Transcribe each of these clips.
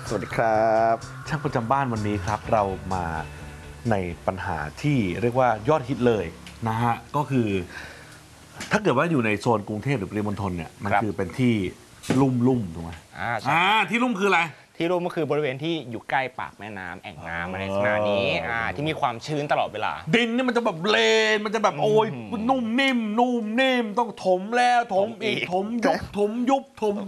สวัสดีครับช่างประจำบ้านวันนี้ครับเรามาในปัญหาที่เรียกว่ายอดฮิตเลยนะฮะก็คือถ้าเกิดว่าอยู่ในโซนกรุงเทพหรือปริมณฑลเนี่ยมันคือเป็นที่ลุ่มถูกไหมที่ลุ่มคืออะไรที่ลุ่มก็คือบริเวณที่อยู่ใกล้ปากแม่น้ำแอ่งน้ำอะไรขนาดนี้ที่มีความชื้นตลอดเวลาดินนี่มันจะแบบเลนมันจะแบบโอ้ยนุ่มนิ่มต้องถมแล้วถมอีกถมยุบ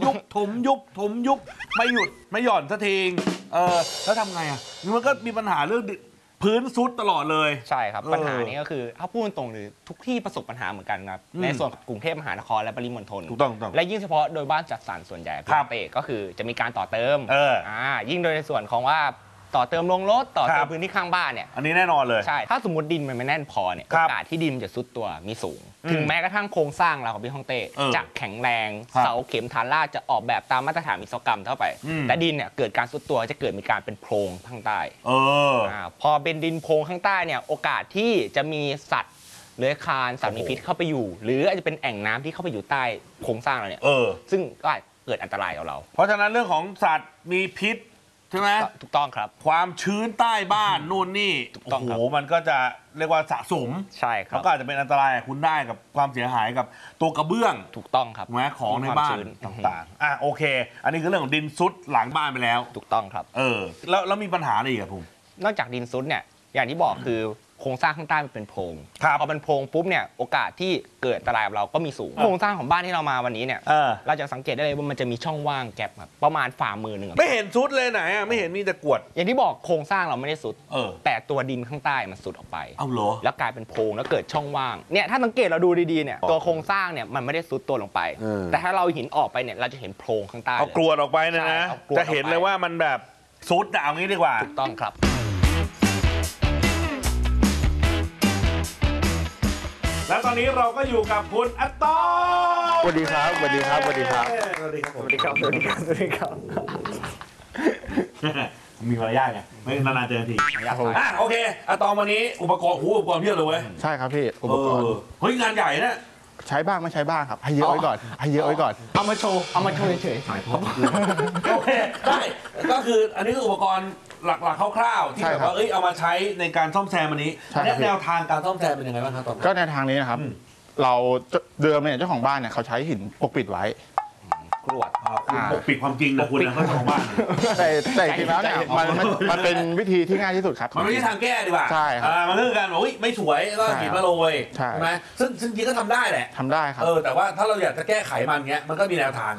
ไม่หยุดไม่หย่อนสักทีแล้วทำไงอ่ะมันก็มีปัญหาเรื่องพื้นซุดตลอดเลยใช่ครับปัญหานี้ก็คือถ้าพูดตรงๆหรือทุกที่ประสบปัญหาเหมือนกันครับในส่วนกรุงเทพมหานครและปริมณฑลถูกต้องและยิ่งเฉพาะโดยบ้านจัดสรรส่วนใหญ่เตะก็คือจะมีการต่อเติมยิ่งโดยในส่วนของว่าต่อเติมลงรถต่อเติมพื้นที่ข้างบ้านเนี่ยอันนี้แน่นอนเลยใช่ถ้าสมมติดินมันไม่แน่นพอเนี่ยโอกาสที่ดินจะซุดตัวมีสูงถึงแม้กระทั่งโครงสร้างเราของพี่ฮ่องเต้จะแข็งแรงเสาเข็มฐานรากจะออกแบบตามมาตรฐานวิศวกรรมเท่าไปแต่ดินเนี่ยเกิดการซุดตัวจะเกิดมีการเป็นโพรงข้างใต้พอเป็นดินโพรงข้างใต้เนี่ยโอกาสที่จะมีสัตว์เลื้อยคลานสัตว์มีพิษเข้าไปอยู่หรืออาจจะเป็นแอ่งน้ำที่เข้าไปอยู่ใต้โครงสร้างเราเนี่ยซึ่งก็เกิดอันตรายกับเราเพราะฉะนั้นเรื่องของสัตว์มีพิษใช่ไหมถูกต้องครับความชื้นใต้บ้านนู่นนี่โอ้โหมันก็จะเรียกว่าสะสมใช่ครับแล้วก็อาจจะเป็นอันตรายคุณได้กับความเสียหายกับตัวกระเบื้องถูกต้องครับแม้ของในบ้านต่างๆโอเคอันนี้คือเรื่องของดินซุดหลังบ้านไปแล้วถูกต้องครับแล้วมีปัญหาอะไรอีกครับผมนอกจากดินซุดเนี่ยอย่างที่บอกคือโครงสร้างข้างใต้มันเป็นโพรงพอเป็นโพรงปุ๊บเนี่ยโอกาสที่เกิดอันตรายกับเราก็มีสูงโครงสร้างของบ้านที่เรามาวันนี้เนี่ยเราจะสังเกตได้เลยว่ามันจะมีช่องว่างแกลบครับประมาณฝ่ามือหนึ่งไม่เห็นซุดเลยไหนไม่เห็นมีแต่กรวดอย่างที่บอกโครงสร้างเราไม่ได้ซุดแต่ตัวดินข้างใต้มันซุดออกไปเหรอแล้วกลายเป็นโพรงแล้วเกิดช่องว่างเนี่ยถ้าสังเกตเราดูดีๆเนี่ยตัวโครงสร้างเนี่ยมันไม่ได้ซุดตัวลงไปแต่ถ้าเราหินออกไปเนี่ยเราจะเห็นโพรงข้างใต้เอากรวดออกไปนะจะเห็นเลยว่ามันแบบซุดเอางี้ดีกว่าถูกต้องครับแล้วตอนนี้เราก็อยู่กับคุณอัตโต้สวัสดีครับสวัสดีครับสวัสดีครับสวัสดีครับสวัสดีครับสวัสดีครับสวัสดีครับมีมารยาทไงไม่นานๆเจอทีโอเคอัตโต้วันนี้อุปกรณ์เพียบเลยเว้ยใช่ครับพี่อุปกรณ์เฮ้ยงานใหญ่นะใช้บ้างไม่ใช้บ้างครับให้เยอะไว้ก่อนเอามาโชว์เฉยๆโอเคได้ก็คืออันนี้คืออุปกรณ์หลักๆคร่าวๆที่แบบว่าเอามาใช้ในการซ่อมแซมอันนี้แนวทางการซ่อมแซมเป็นยังไงบ้างครับตอนนี้ก็ในทางนี้นะครับเราเดิมเนี่ยเจ้าของบ้านเนี่ยเขาใช้หินปกปิดไว้กรวดปกปิดความจริงนะคุณนะเขาของบ้านแต่จริงแล้วเนี่ยมันเป็นวิธีที่ง่ายที่สุดครับมันไม่ใช่ทางแก้ดีกว่าใช่ครับมันเรื่องการบอกไม่สวยก็หินมาโรยใช่ไหมซึ่งจริงก็ทำได้แหละทำได้ครับแต่ว่าถ้าเราอยากจะแก้ไขมันเงี้ยมันก็มีแนวทาง